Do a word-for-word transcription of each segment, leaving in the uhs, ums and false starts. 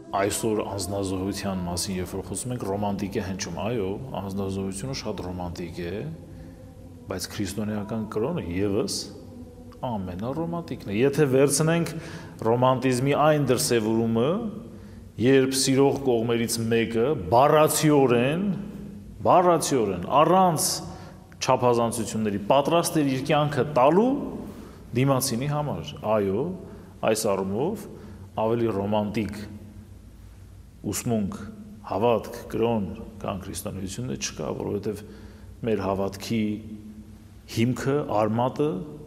այսօր անձնազոհության մասին երբ որ խոսում ենք ռոմանտիկ է հնչում, այո, անձնազոհությունը շատ ռոմանտիկ է, բայց քրիստոնեական կրոնը եւս ամենառոմանտիկն է։ Եթե վերցնենք ռոմանտիզմի այն դրսևորումը, երբ սիրող կողմերից մեկը բառացիորեն, բառացիորեն առանց չափազանցությունների պատրաստ էր իր կյանքը տալու դիմացինի համար, այո, այս առումով ավելի ռոմանտիկ ուսմունք, հավատք, կրոն կան քրիստոնեությունը չկա, որովհետև մեր հավատքի հիմքը, արմատը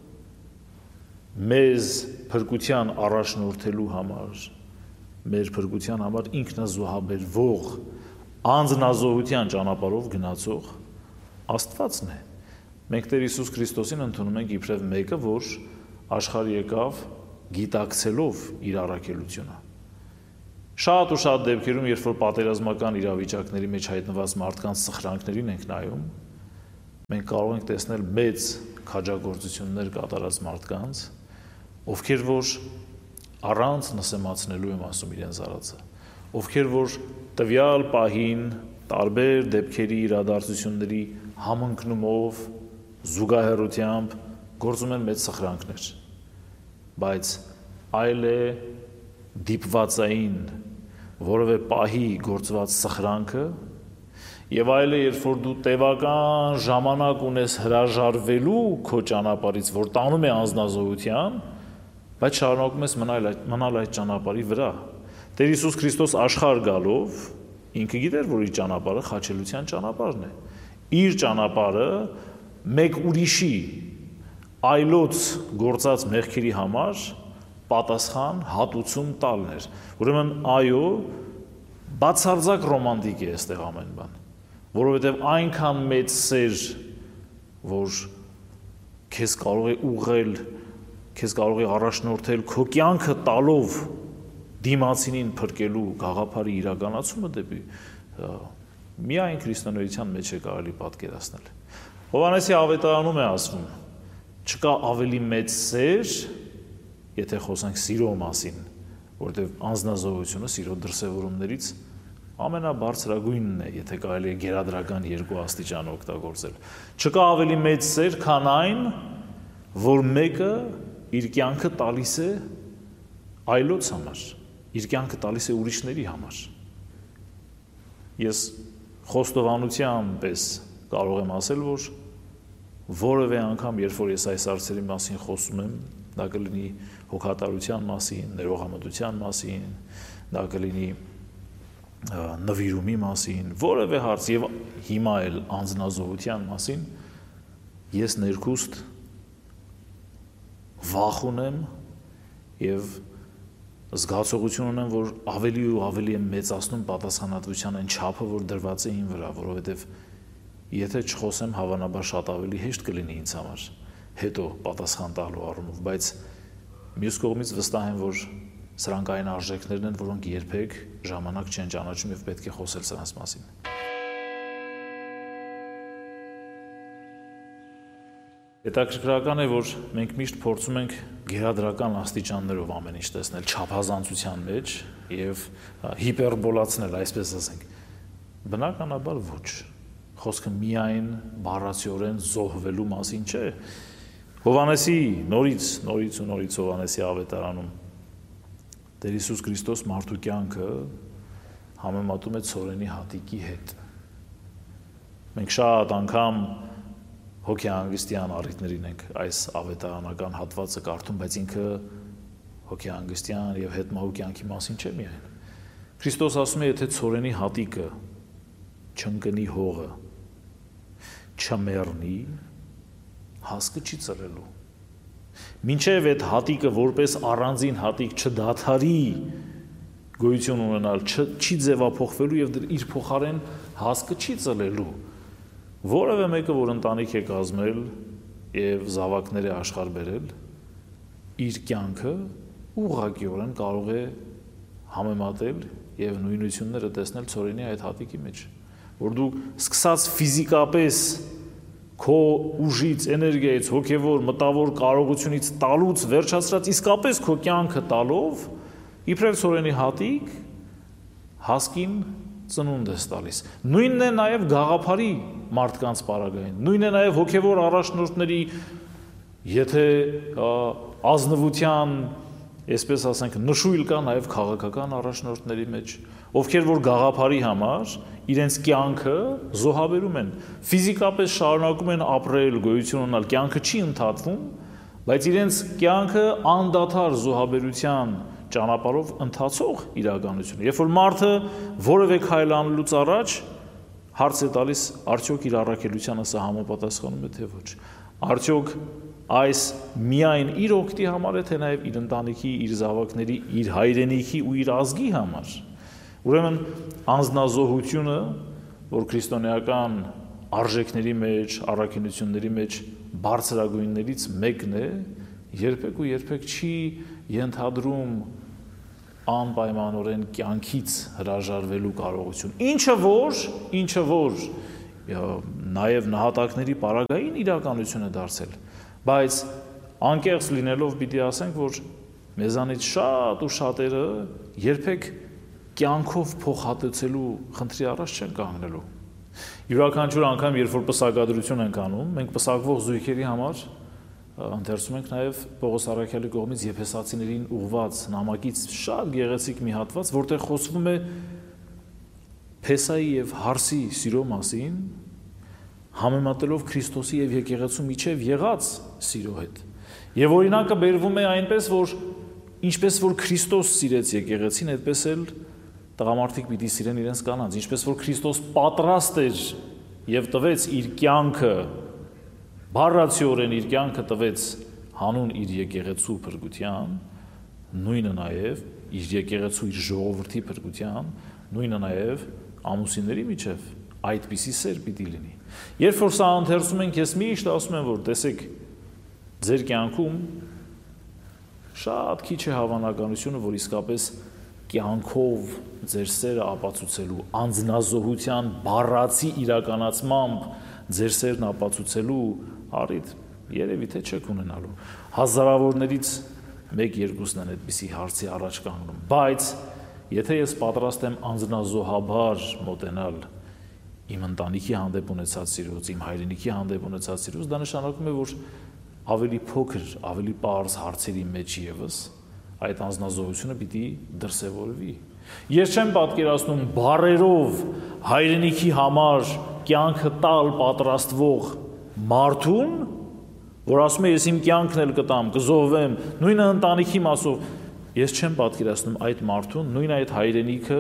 մեզ փրկության առաջնորդելու համար, մեր փրկության համար ինքնազոհաբերվող անձնազոհության ճանապարհով գնացող Աստվածն է։ Մենք Տեր Հիսուս Քրիստոսին ընդունում ենք իբրև մեկը, որ աշխարհ եկավ գիտակցելով իր առաքելությունը։ Շատ ու շատ դեպքերում, երբ որ պատերազմական իրավիճակների մեջ հայտնված մարդկանց սխրանքներին ենք նայում, մենք կարող ենք տեսնել մեծ քաջագործություններ կատարած մարդկանց, ովքեր որ առանց նսեմացնելու եմ ասում իրենց արածը, ովքեր որ տվյալ պահին տարբեր դեպքերի իրադարձությունների համընկնումով, զուգահեռությամբ գործում են մեծ սխրանքներ, բայց այլ է դիպվածային որևէ պահի գործված սխրանքը եւ այլ է, երբ որ դու տևական ժամանակ ունես հրաժարվելու քո ճանապարհից, որ տանում է անձնազոհության, բայց շարունակում ես մնալ այդ մնալ այդ ճանապարհի վրա։ Տեր Հիսուս Քրիստոս աշխարհ գալով ինքը գիտեր, որ իր ճանապարհը խաչելության ճանապարհն է։ Իր ճանապարհը մեկ ուրիշի այլոց գործած մեղքերի համար պատասխան հատուցում տալն էր։ Ուրեմն այո, բացարձակ ռոմանտիկ է այստեղ ամեն բան, որովհետև այնքան մեծ սեր, որ քեզ կարող է ուղղել, քեզ կարող է առաջնորդել քո կյանքը տալով դիմացինին փրկելու գաղափարի իրականացումը դեպի միայն քրիստոնեության մեջ է կարելի պատկերացնել։ Հովհաննեսի ավետարանում է ասվում. չկա ավելի մեծ սեր, եթե խոսենք սիրո մասին, որովհետև անձնազոհությունը սիրո դրսևորումներից ամենաբարձրագույնն է, եթե կարելի է գերադրական երկու աստիճան օգտագործել։ Չկա ավելի մեծ սեր, քան այն, որ մեկը իր կյանքը տալիս է այլոց համար, իր կյանքը տալիս է ուրիշների համար։ Ես խոստովանության պես կարող եմ ասել, որ որևէ անգամ, երբ որ ես այս հարցերի մասին խոսում եմ, դա կլինի հոգատարության մասին, ներողամտության մասին, դա կլինի նվիրումի մասին, որևէ հարց եւ հիմա էլ անձնազոհության մասին, ես ներքուստ վախ ունեմ եւ զգացողություն ունեմ, որ ավելի ու ավելի եմ մեծացնում պատասխանատվության այն չափը, որ դրված է իմ վրա, որովհետեւ եթե չխոսեմ, հավանաբար շատ ավելի հեշտ կլինի ինձ համար հետո պատասխան տալու առումով, բայց մյուս կողմից վստահ եմ, որ սրանք այն արժեքներն են, որոնք երբեք ժամանակ չեն ճանաչում եւ պետք է խոսել սրանց մասին։ Հետաքրքրական է, որ մենք միշտ փորձում ենք գերադրական աստիճաններով ամեն ինչ տեսնել չափազանցության մեջ եւ հիպերբոլացնել, այսպես ասենք։ Բնականաբար ոչ։ Խոսքը միայն բառացիորեն զոհվելու մասին չէ։ Հովհաննեսի նորից, նորից ու նորից Հովհաննեսի ավետարանում Տեր Հիսուս Քրիստոս մարդու կյանքը համեմատում է ցորենի հատիկի հետ։ Մենք շատ անգամ հոգեհանգստյան առիթներին ենք այս ավետարանական հատվածը կարդում, բայց ինքը հոգեհանգստյան եւ հետմահու կյանքի մասին չէ միայն։ Քրիստոս ասում է, եթե ցորենի հատիկը չընկնի հողը, չմեռնի, հասկը չի ծրելու։ Մինչև այդ հատիկը որպես առանձին հատիկ չդադարի գոյություն ունենալ, չի ձևափոխվելու եւ իր փոխարեն հասկը չի ծլելու։ Որևէ մեկը, որ ընտանիք է կազմել եւ զավակներ է աշխարհ բերել, իր կյանքը ուղղակիորեն կարող է համեմատել եւ նույնությունները տեսնել ցորենի այդ հատիկի մեջ, որ դու սկսած ֆիզիկապես քո ուժից, էներգիայից, հոգևոր, մտավոր կարողությունից տալուց վերջացրած իսկապես քո կյանքը տալով, իբրև ցորենի հատիկ, հասկին ծնունդ ես տալիս։ Նույնն է նաև գաղափարի մարդկանց պարագային, նույնն է նաև հոգևոր առաջնորդների, եթե ազնվության, այսպես ասենք, նշույլ կա նաև քաղաքական առաջնորդների մեջ, ովքեր որ գաղափարի համար իրենց կյանքը զոհաբերում են, ֆիզիկապես շարունակում են ապրել, գոյություն ունենալ, կյանքը չի ընդհատվում, բայց իրենց կյանքը անդադար զոհաբերության ճանապարհով ընթացող իրականություն։ Երբ որ մարդը որևէ քայլ անելուց առաջ հարց է տալիս, արդյոք իր առաքելությանը սա համապատասխանում է թե ոչ։ Արդյոք այս միայն իր օգտի համար է, թե նաև իր ընտանիքի, իր զավակների, իր հայրենիքի ու իր ազգի համար։ Ուրեմն անձնազոհությունը, որ քրիստոնեական արժեքների մեջ, առաքինությունների մեջ բարձրագույններից մեկն է, երբեք ու երբեք չի ենթադրում անպայմանորեն կյանքից հրաժարվելու կարողություն։ Ինչը որ, ինչը որ նաև նահատակների պարագային իրականություն է դարձել, բայց անկեղծ լինելով պիտի ասենք, որ մեզանից շատ ու շատերը երբեք կյանքով փոխհատուցելու խնդրի առաջ չեն կանգնելու։ Յուրաքանչյուր անգամ, երբ որ պսակադրություն ենք անում, մենք պսակվող զույգերի համար ընթերցում ենք նաև Պողոս առաքյալի կողմից Եփեսացիներին ուղված նամակից շատ գեղեցիկ մի հատված, որտեղ խոսվում է Փեսայի եւ Հարսի սիրո մասին, համեմատելով Քրիստոսի եւ եկեղեցու միջև եղած սիրո հետ։ Եվ օրինակը բերվում է այնպես, որ ինչպես որ Քրիստոս սիրեց եկեղեցին, այդպես էլ տղամարդիկ պիտի սիրեն իրենց կանանց, ինչպես որ Քրիստոս պատրաստ էր եւ տվեց իր կյանքը, բառացիորեն իր կյանքը տվեց հանուն իր եկեղեցու փրկության, նույնը նաև իր եկեղեցու իր ժողովրդի փրկության, նույնը նաև ամուսինների միջև այդպիսի սեր պիտի լինի։ Երբ որ սա ընթերցում ենք, ես միշտ ասում եմ, որ տեսեք, ձեր կյանքում շատ քիչ է հավանականությունը, որ իսկապես կյանքով ձեր սերը ապացուցելու, անձնազոհության բառացի իրականացմամբ ձեր սերն ապացուցելու առիթ երևի թե չեք ունենալու։ Հազարավորներից մեկ-երկուսն են այդպիսի հարցի առաջ կանգնում, բայց եթե ես պատրաստ եմ անձնազոհաբար մոտենալ իմ ընտանիքի հանդեպ ունեցած սիրուց, իմ հայրենիքի հանդեպ ունեցած սիրուց, դա նշանակում է, որ ավելի փոքր, ավելի պարզ հարցերի մեջ ևս այդ անձնազոհությունը պիտի դրսևորվի։ Ես չեմ պատկերացնում բառերով հայրենիքի համար կյանքը տալ պատրաստվող մարդուն, որ ասում է ես իմ կյանքն էլ կտամ, կզոհվեմ, նույնը ընտանիքի մասով, ես չեմ պատկերացնում այդ մարդուն, նույն այդ հայրենիքը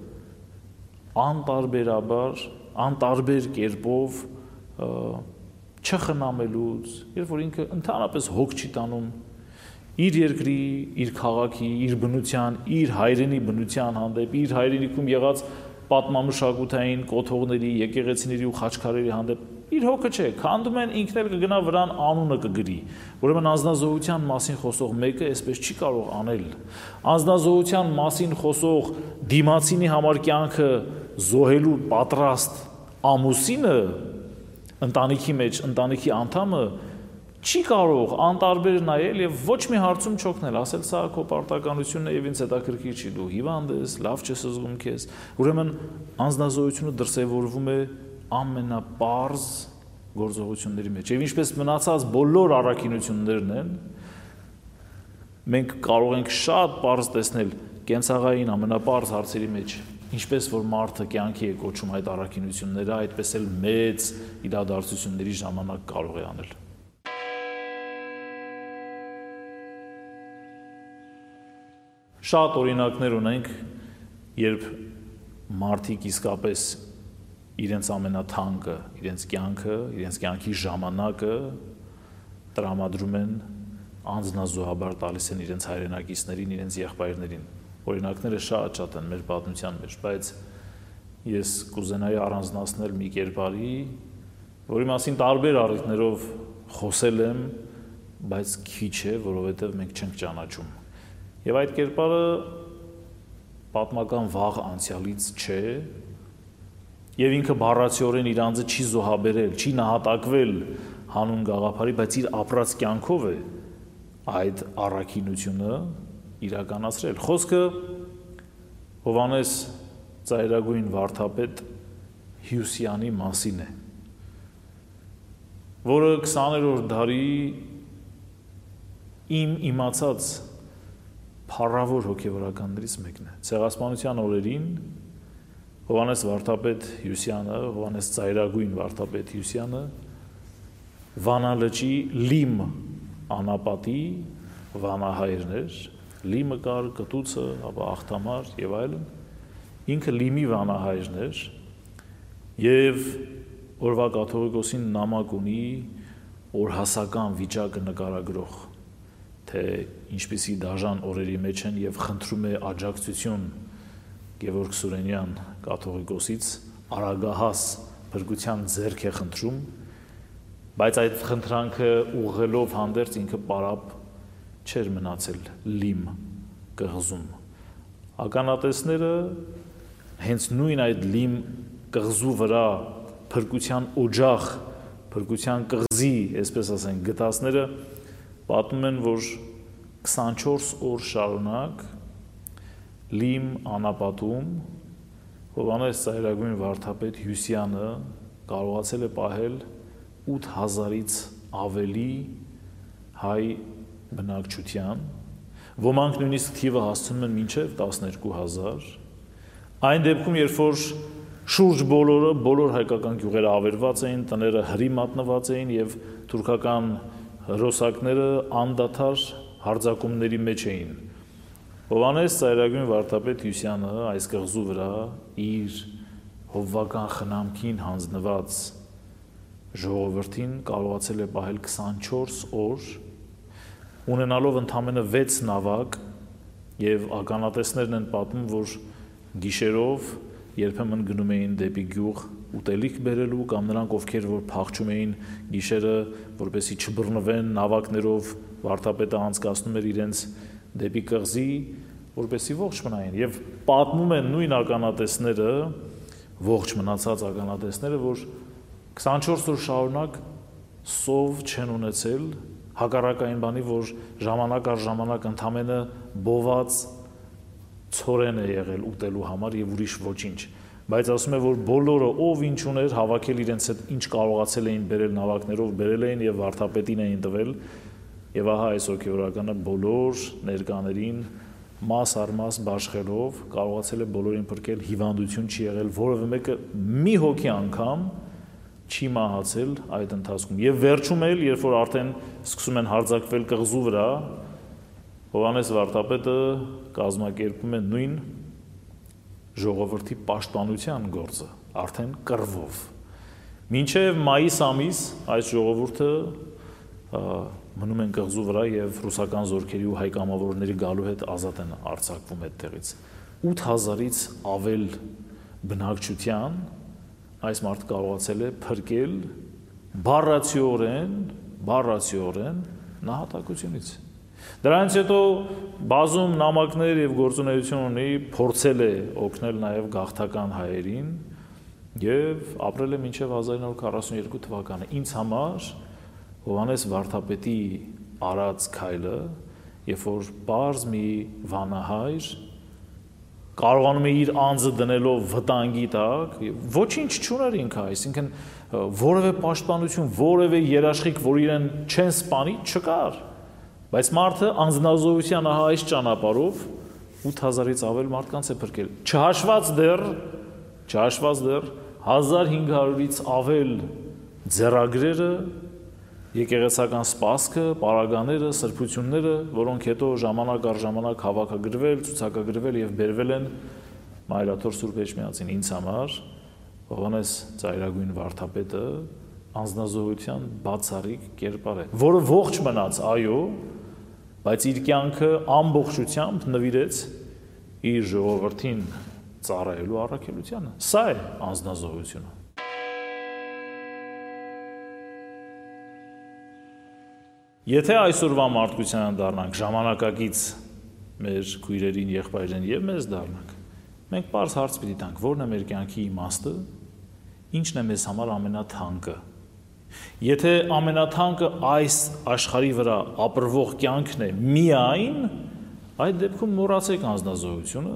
անտարբերաբար, անտարբեր կերպով չխնամելուց, երբ որ ինքը ընդհանրապես հոգ չի տանում իր երկրի, իր քաղաքի, իր բնության, իր հայրենի բնության հանդեպ, իր հայրենիքում եղած պատմամշակութային կոթողների, եկեղեցիների ու խաչքարերի հանդեպ իր հոգը չէ, քանդում են, ինքն էլ կգնա վրան անունը կգրի։ Ուրեմն անձնազոհության մասին խոսող մեկը այսպես չի կարող անել։ Անձնազոհության մասին խոսող դիմացինի համար կյանքը զոհելու պատրաստ ամուսինը, ընտանիքի մեջ, ընտանիքի անդամը չի կարող անտարբեր նայել եւ ոչ մի հարցում չօգնել, ասել սա քո պարտականությունն է եւ ինձ հետաքրքիր չի, դու հիվանդ ես, լավ չես զգում քեզ։ Ուրեմն անձնազոհությունը դրսևորվում է ամենապարզ գործողությունների մեջ։ Եվ ինչպես մնացած բոլոր առաքինություններն են, մենք կարող ենք շատ պարզ տեսնել կենցաղային ամենապարզ հարցերի մեջ, ինչպես որ մարդը կյանքի է կոչում այդ առաքինությունները, այդպես էլ մեծ իրադարձությունների ժամանակ կարող է անել։ Շատ օրինակներ ունենք, երբ մարդիկ իսկապես իրենց ամենաթանկը, իրենց կյանքը, իրենց կյանքի ժամանակը տրամադրում են, անձնազոհաբար տալիս են իրենց հայրենակիցներին, իրենց եղբայրներին։ Օրինակները շատ-շատ են մեր պատմության մեջ, բայց ես կուզենայի առանձնացնել մի կերպարի, որի մասին տարբեր առիթներով խոսել եմ, բայց քիչ է, որովհետև մենք չենք ճանաչում։ Եվ այդ կերպարը պատմական վաղ անցյալից չէ, եւ ինքը բառացիորեն իր անձը չի զոհաբերել, չի նահատակվել հանուն գաղափարի, բայց իր ապրած կյանքով է այդ առաքինությունը իրականացրել։ Խոսքը Հովհաննես ծայրագույն վարդապետ Հյուսյանի մասին է, որը քսաներորդ դարի իմ իմացած փառավոր հոգևորականներից մեկն է։ Ցեղասպանության օրերին Հովհաննես վարդապետ Հյուսյանը, Հովհաննես ծայրագույն վարդապետ Հյուսյանը Վանալճի Լիմ անապատի վանահայրն էր, Լիմը կար, կտուցը, ապա աղթամար եւ այլն, ինքը Լիմի վանահայրն էր եւ օրվա կաթողիկոսին նամակ ունի օրհասական վիճակը նկարագրող, թե ինչպիսի դաժան օրերի մեջ են եւ խնդրում է աջակցություն Գևորգ Սուրենյան կաթողիկոսից արագահաս փրկության ձեռք է խնդրում, բայց այդ խնդրանքը ուղղելով հանդերձ ինքը պարապ չէր մնացել Լիմ կղզում։ Ականատեսները հենց նույն այդ Լիմ կղզու վրա փրկության օջախ, փրկության կղզի, այսպես ասենք, գտածները պատմում են, որ քսանչորս օր շարունակ Լիմ անապատում Հովհաննես ծայրագույն վարդապետ Հյուսյանը կարողացել է պահել ութ հազարից ավելի հայ բնակչության, ոմանք նույնիսկ թիվը հասցնում են մինչև տասներկու հազար, այն դեպքում, երբ որ շուրջ բոլորը, բոլոր հայկական գյուղերը ավերված էին, տները հրի մատնված էին եւ թուրքական հրոսակները անդադար հարձակումների մեջ էին։ Հովհաննես ծայրագույն վարդապետ Հյուսյանը այս կղզու վրա իր հովվական խնամքին հանձնված ժողովրդին կարողացել է պահել քսանչորս օր, ունենալով ընդամենը վեց նավակ եւ ականատեսներն են պատմում, որ գիշերով երբեմն գնում էին դեպի գյուղ ուտելիք բերելու կամ նրանք, ովքեր որ փախչում էին գիշերը, որպեսզի չբռնվեն նավակներով, վարդապետը անցկացնում էր իրենց դեպի կղզի, որպեսզի ողջ մնային եւ պատմում են նույն ականատեսները, ողջ մնացած ականատեսները, որ քսանչորս օր շարունակ սով չեն ունեցել, հակառակային բանի, որ ժամանակ առ ժամանակ ընդամենը բոված ցորեն է եղել ուտելու համար եւ ուրիշ ոչինչ, բայց ասում է, որ բոլորը ով ինչ ուներ, հավաքել իրենց հետ ինչ կարողացել էին բերել նավակներով, բերել էին եւ վարդապետին էին տվել, եւ ահա այս հոգեորականը բոլոր ներկաներին մաս առ մաս բաշխելով կարողացել է բոլորին փրկել, հիվանդություն չի եղել, որևէ մեկը մի հոգի անգամ չի մահացել այդ ընթացքում։ Եվ վերջում էլ, երբ որ արդեն սկսում են հարձակվել կղզու վրա, Հովհաննես վարդապետը կազմակերպում է նույն ժողովրդի պաշտպանության գործը, արդեն կռվով։ Մինչև մայիս ամիս այս ժողովուրդը մնում են կղզու վրա եւ ռուսական զորքերի ու հայ կամավորների գալու հետ ազատ են արձակվում այդտեղից։ ութ հազարից ավել բնակչության այս մարդը կարողացել է փրկել բառացիորեն, բառացիորեն նահատակությունից։ Դրանից հետո բազում նամակներ եւ գործունեություն ունի, փորձել է օգնել նաեւ գաղթական հայերին եւ ապրել է մինչեւ հազար ինը հարյուր քառասունյոթ թվականը։ Ինձ համար Հովհաննես վարդապետի արած քայլը, երբ որ բարձ մի վանահայր կարողանում է իր անձը դնելով վտանգի տակ, ոչինչ չուներ ինքը, այսինքն որևէ պաշտպանություն, որևէ երաշխիք, որ իրեն չեն սպանի, չկար, բայց մարդը անձնազոհության ահա այս ճանապարհով ութ հազարից ավել մարդկանց է փրկել, չհաշված դեռ, չհաշված դեռ հազար հինգ հարյուրից ավել ձեռագրերը, եկեղեցական սպասքը, պարագաները, սրբությունները, որոնք հետո ժամանակ առ ժամանակ հավաքագրվել, ցուցակագրվել եւ բերվել են Մայրաթոր Սուրբ Էջմիածին։ Ինձ համար Հովհաննես ծայրագույն վարդապետը անձնազոհության բացառիկ կերպար է, որը ողջ մնաց, այո, բայց իր կյանքը ամբողջությամբ նվիրեց իր ժողովրդին ծառայելու առաքելությանը։ Սա է անձնազոհությունը։ Եթե այսօրվա մարդկությանը դառնանք ժամանակակից մեր քույրերին, եղբայրերին եւ մեզ դառնանք, մենք պարզ հարց պիտի տանք, որն է մեր կյանքի իմաստը, ինչն է մեզ համար ամենաթանկը։ Եթե ամենաթանկը այս աշխարհի վրա ապրվող կյանքն է միայն, այդ դեպքում մոռացեք անձնազոհությունը,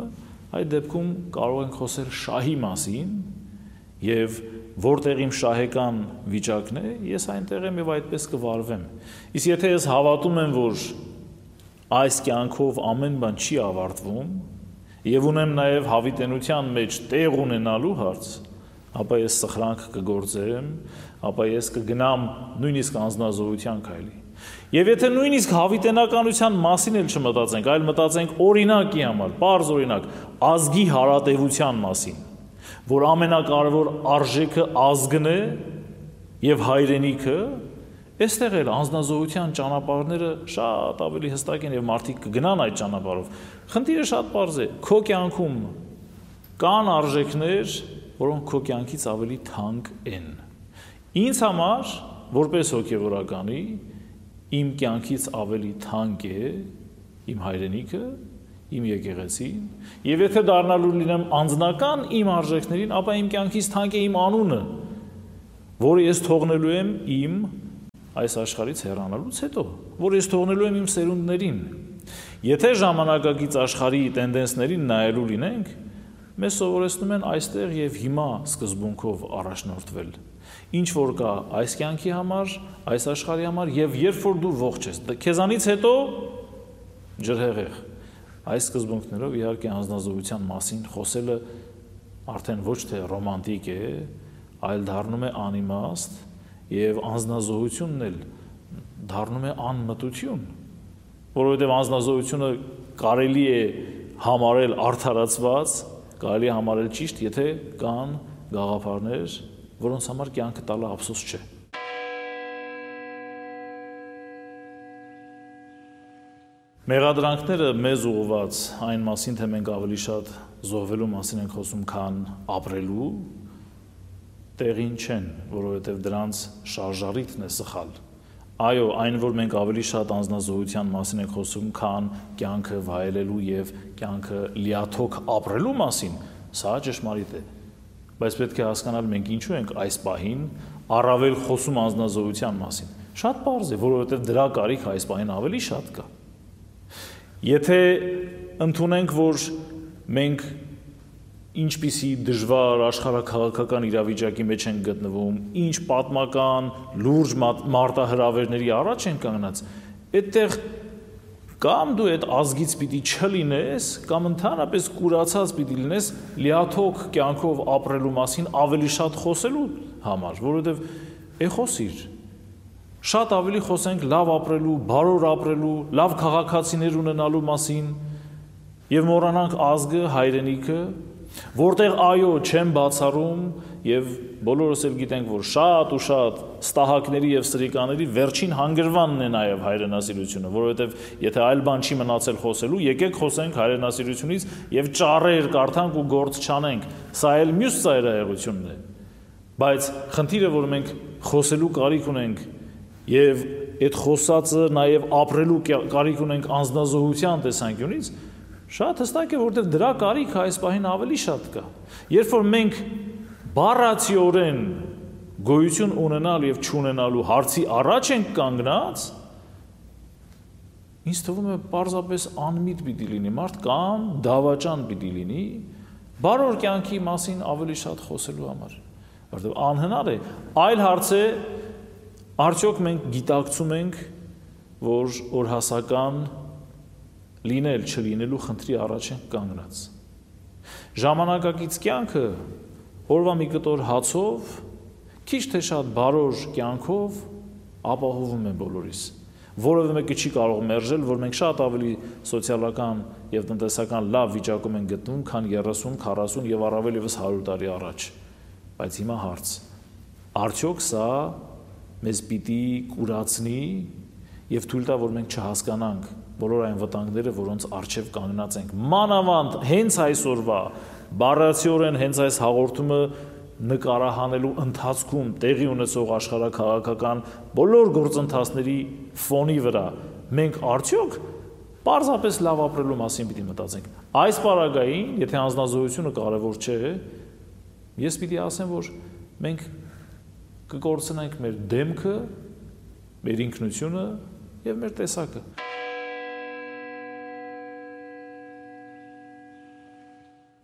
այդ դեպքում կարող ենք խոսել շահի մասին եւ որտեղ իմ շահեկան վիճակն է, ես այնտեղ եմ եւ այդպես կվարվեմ։ Իսկ եթե ես հավատում եմ, որ այս կյանքով ամեն բան չի ավարտվում եւ ունեմ նաեւ հավիտենության մեջ տեղ ունենալու հարց, ապա ես սխրանք կգործեմ, ապա ես կգնամ նույնիսկ անձնազոհության քայլի։ Եվ եթե նույնիսկ հավիտենականության մասին էլ չմտածենք, այլ մտածենք օրինակի համար, պարզ օրինակ, ազգի հարատևության մասին, որ ամենակարևոր արժեքը ազգն է եւ հայրենիքը, այստեղ էլ անձնազոհության ճանապարհները շատ ավելի հստակ են եւ մարդիկ կգնան այդ ճանապարհով։ Խնդիրը շատ պարզ է, քո կյանքում կան արժեքներ, որոնք քո կյանքից ավելի թանկ են։ Ինձ համար, որպես հոգևորականի, իմ կյանքից ավելի թանկ է իմ հայրենիքը, իմ եկեղեցին, եւ եթե դառնալու լինեմ անձնական իմ արժեքներին, ապա իմ կյանքից թանկ է իմ անունը, որը ես թողնելու եմ իմ այս աշխարհից հեռանալուց հետո, որ ես թողնելու եմ իմ սերունդներին։ Եթե ժամանակակից աշխարհի տենդենսներին նայելու լինենք, մեզ սովորեցնում են այստեղ եւ հիմա սկզբունքով առաջնորդվել։ Ինչ որ կա այս կյանքի համար, այս աշխարհի համար եւ երբ որ դու ողջ ես, քեզանից հետո ջրհեղեղ։ Այս սկզբունքներով իհարկե անձնազոհության մասին խոսելը արդեն ոչ թե ռոմանտիկ է, այլ դառնում է անիմաստ եւ անձնազոհությունն էլ դառնում է անմտություն, որովհետեւ անձնազոհությունը կարելի է համարել արդարացված, կարելի է համարել ճիշտ, եթե կան գաղափարներ, որոնց համար կյանքը տալը ափսոս չէ։ Մեղադրանքները մեզ ուղղված այն մասին, թե մենք ավելի շատ զոհվելու մասին ենք խոսում, քան ապրելու, տեղին չեն, որովհետև դրանց շարժառիթն է սխալ։ Այո, այն, որ մենք ավելի շատ անձնազոհության մասին ենք խոսում, քան կյանքը վայելելու եւ կյանքը լիաթոք ապրելու մասին, սա ճշմարիտ է։ Բայց պետք է հասկանալ մենք ինչու ենք այս պահին առավել խոսում անձնազոհության մասին։ Շատ պարզ է, որովհետև դրա կարիքը այս պահին ավելի շատ կա։ Եթե ընդունենք, որ մենք ինչպիսի դժվար աշխարհաքաղաքական իրավիճակի մեջ են գտնվում, ինչ պատմական լուրջ մարտահրավերների առաջ են կանգնած, այդտեղ կամ դու այդ ազգից պիտի չլինես, կամ ընդհանրապես կուրացած պիտի լինես լիաթոք կյանքով ապրելու մասին ավելի շատ խոսելու համար, որովհետև է խոսիր, շատ ավելի խոսենք լավ ապրելու, բարոր ապրելու, լավ քաղաքացիներ ունենալու մասին եւ մոռանանք ազգը, հայրենիքը, որտեղ այո չեմ բացառում եւ բոլորս էլ գիտենք, որ շատ ու շատ ստահակների եւ սրիկաների վերջին հանգրվանն է նաեւ հայրենասիրությունը, որովհետեւ եթե այլ բան չի մնացել խոսելու, եկեք խոսենք հայրենասիրությունից եւ ճառեր կարդանք ու գործ չանենք։ Սա էլ մյուս ծայրահեղությունն է։ Բայց խնդիրը, որ մենք խոսելու կարիք ունենք եւ այդ խոսածը նաեւ ապրելու կարիք ունենք անձնազոհության տեսանկյունից, շատ հստակ է, որտեղ դրա կարիքը այս պահին ավելի շատ կա։ Երբ որ մենք բառացիորեն գոյություն ունենալ եւ չունենալու հարցի առաջ ենք կանգնած, ինձ թվում է պարզապես անմիտ պիտի լինի մարդ կամ դավաճան պիտի լինի բարոր կյանքի մասին ավելի շատ խոսելու համար, որտեղ անհնար է։ Այլ հարց է, արդյոք մենք գիտակցում ենք, որ օրհասական լինել չլինելու խնդրի առաջ են կանգնած։ Ժամանակակից կյանքը օրվա մի կտոր հացով, քիչ թե շատ բարոր կյանքով ապահովում է բոլորիս։ Որևէ մեկը չի կարող մերժել, որ մենք շատ ավելի սոցիալական եւ տնտեսական լավ վիճակում ենք գտնվում, քան երեսուն, քառասուն եւ առավել եւս հարյուր տարի առաջ։ Բայց հիմա հարց. արդյոք սա մեզ պիտի կուրացնի եւ թույլ տա, որ մենք չհասկանանք բոլոր այն վտանգները, որոնց առջև կանգնած ենք։ Մանավանդ հենց այսօրվա բառացիորեն հենց այս հաղորդումը նկարահանելու ընթացքում տեղի ունեցող աշխարհաքաղաքական բոլոր գործընթացների ֆոնի վրա մենք արդյոք պարզապես լավ ապրելու մասին պիտի մտածենք։ Այս պարագային, եթե անձնազոհությունը կարևոր չէ, ես պիտի ասեմ, որ մենք կկորցնենք մեր դեմքը, մեր ինքնությունը եւ մեր տեսակը։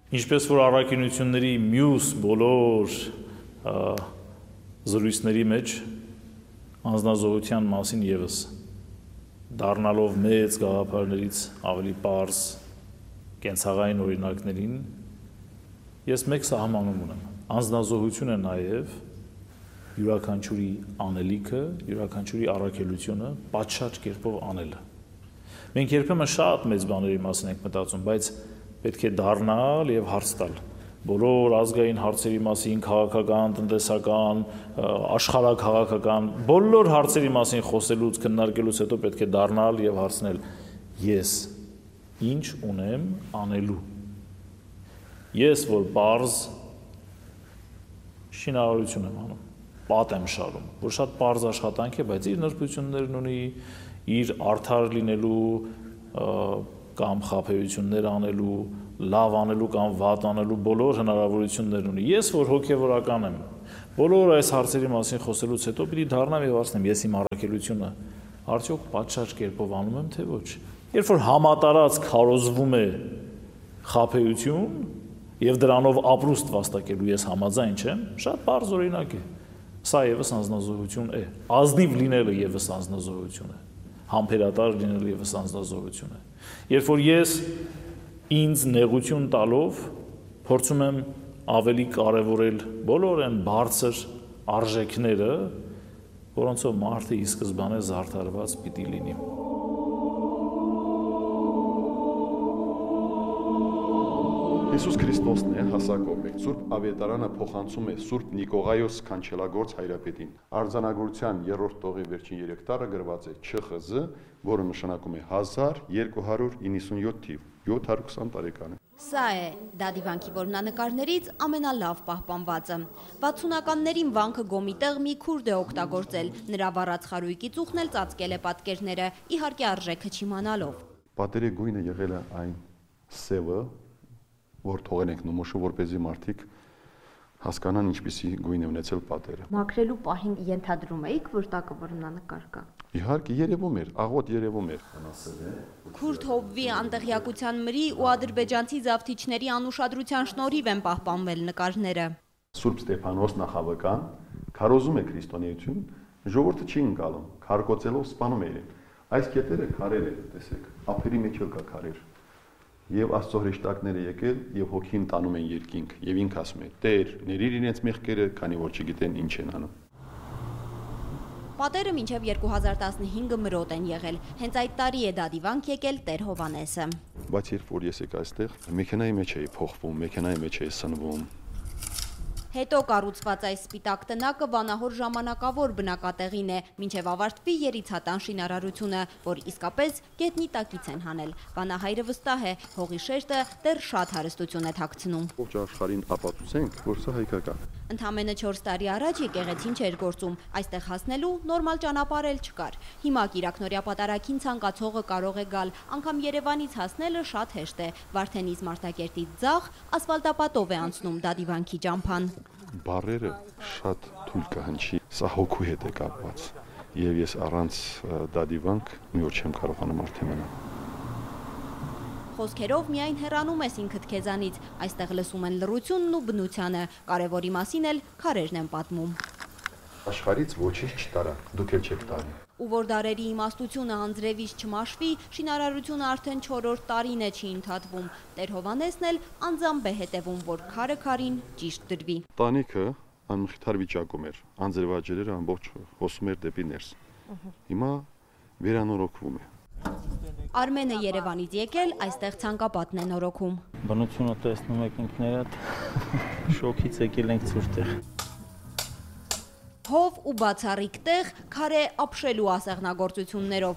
Ինչպես որ առաքինությունների մյուս բոլոր զրույցների մեջ անձնազոհության մասին եւս դառնալով մեծ գաղափարներից ավելի պարզ կենցաղային օրինակներին ես մեկ սահմանում ունեմ անձնազոհությունը նաև յուրաքանչյուրի անելիքը, յուրաքանչյուրի առաքելությունը պատշաճ կերպով անելը։ Մենք երբեմն շատ մեծ բաների մասին ենք մտածում, բայց պետք է դառնալ եւ հարց տալ։ Բոլոր ազգային հարցերի մասին, քաղաքական, տնտեսական, աշխարհաքաղաքական, բոլոր հարցերի մասին խոսելուց, քննարկելուց հետո պետք է դառնալ եւ հարցնել. ես ինչ ունեմ անելու։ Ես որ բարձ շինարարություն եմ անում, պատ եմ շարում, որ շատ պարզ աշխատանք է, բայց իր նրբություններն ունի, իր արդար լինելու կամ խաբեություններ անելու, լավ անելու կամ վատ անելու բոլոր հնարավորություններ ունի։ Ես որ հոգևորական եմ, բոլոր այս հարցերի մասին խոսելուց հետո պիտի դառնամ եւ ասեմ, ես իմ առաքելությունը արդյոք պատշաճ կերպով անում եմ, թե ոչ։ Երբ որ համատարած քարոզվում է խաբեություն եւ դրանով ապրուստ վաստակելու ես համաձայն չեմ, շատ բարձ օրինակ է։ Սա եւս անձնազոհություն է։ Ազնիվ լինելը եւս անձնազոհություն է։ Համբերատար լինելը եւս անձնազոհություն է։ Երբ որ ես ինձ նեղություն տալով փորձում եմ ավելի կարևորել բոլոր այն բարձր արժեքները, որոնցով մարդը ի սկզբանե զարդարված պիտի լինի։ Հիսուս Քրիստոսն է հասակով մեկ։ Սուրբ Ավետարանը փոխանցում է Սուրբ Նիկողայոս Քանչելագործ հայրապետին։ Արձանագրության երրորդ տողի վերջին երեք տառը գրված է Չ Խ Զ, որը նշանակում է հազար երկու հարյուր իննսունյոթ թիվ, յոթ հարյուր քսան տարեկան է։ Սա է Դադիվանքի որմնանկարներից ամենալավ պահպանվածը։ վաթսունականներին վանքը գոմիտեղ մի քուրդ է օգտագործել, նրա վառած խարույկի ծուխն էլ ծածկել է պատկերները, իհարկե արժեքը չիմանալով։ Պատերի գույնը եղել է այն սևը, որ թողել ենք նմուշը, որպեսզի մարդիկ հասկանան ինչպիսի գույն է ունեցել պատերը։ Մաքրելու պահին ենթադրում էիք, որ տակը որմնանկար կա։ Իհարկե երևում էր, աղոտ երևում էր։ Քուրդ հովվի անտեղյակության մրի ու ադրբեջանցի զավթիչների անուշադրության շնորհիվ են պահպանվել նկարները։ Սուրբ Ստեփանոս նախավկան քարոզում է քրիստոնեություն, ժողովուրդը չի ընկալում, քարկոծելով սպանում է իրեն։ Այս կետերը քարեր է, տեսեք, ափերի մեջ էլ կա քարեր։ Եվ Աստծո հրեշտակները եկել եւ հոգին տանում են երկինք եւ ինք ասում է. Տեր, ների իրենց մեղքերը, քանի որ չգիտեն ինչ են անում։ Պատերը մինչև երկու հազար տասնհինգը մրոտ են եղել։ Հենց այդ տարի է Դադիվանք եկել Տեր Հովանեսը։ Բայց երբ որ ես եկա այստեղ, մեքենայի մեջ էի փոխվում, մեքենայի մեջ էի սնվում։ Հետո կառուցված այս սպիտակ տնակը վանահոր ժամանակավոր բնակատեղին է, մինչև ավարտվի երիցատան շինարարությունը, որ իսկապես գետնի տակից են հանել։ Վանահայրը վստահ է, հողի շեշտը դեռ շատ հարստություն է թաքցնում։ Ողջ աշխարհին ապացուցենք, որ սա հայկական։ Ընդամենը չորս տարի առաջ եկեղեցին չէր գործում, այստեղ հասնելու նորմալ ճանապարհ էլ չկար։ Հիմա Կիրակնորյա պատարագին ցանկացողը կարող է գալ, անգամ Երևանից հասնելը շատ հեշտ է։ Վարդենից Մարտակերտից ձախ ասֆալտապատով է անցնում Դադիվանքի ճամփան։ Բարերը շատ թույլ կհնչի, սա հոգու հետ է կապված, եւ ես առանց Դադիվանք մի օր չեմ կարողանում արդեն մնալ։ Խոսքերով միայն հեռանում ես ինքդ քեզանից, այստեղ լսում են լռությունն ու բնությանը, կարևորի մասին էլ քարերն են պատմում։ Աշխարհից ոչինչ չտարա, դուք էլ չեք տարի։ Ու որ դարերի իմաստությունը անձրևից չմաշվի, շինարարությունը արդեն չորրորդ տարին է չի ընդհատվում։ Տեր Հովանեսն էլ անձամբ է հետևում, որ քարը քարին ճիշտ դրվի։ Տանիքը անմխիթար վիճակում էր, անձրևաջրերը ամբողջ հոսում էր դեպի ներս։ Հիմա վերանորոգվում է։ Արմենը Երևանից եկել, այստեղ ցանկապատն է նորոգում։ Բնությունը տեսնում եք ինքներդ, շոկից եկել ենք ցուրտեղ։ Հով ու բացառիկ տեղ քարե ապշելու ասեղնագործություններով։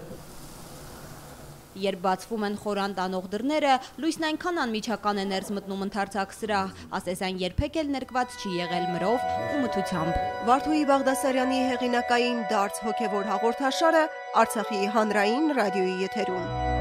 Երբ բացվում են խորան տանող դռները, լույսն այնքան անմիջական է ներս մտնում ընդարձակ սրահ, ասես այն երբեք էլ ներկված չի եղել մրով ու մթությամբ։ Վարդուհի Բաղդասարյանի հեղինակային դարձ հոգևոր հաղորդաշարը Արցախի հանրային ռադիոյի եթերում։